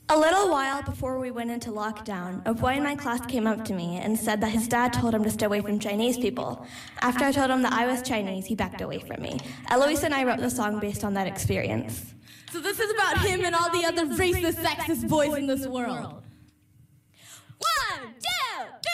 A little while before we went into lockdown, a boy in my class came up to me and said that his dad told him to stay away from Chinese people. After I told him that I was Chinese, he backed away from me. Eloise and I wrote the song based on that experience. So this is about him and all the other racist, sexist boys in this world.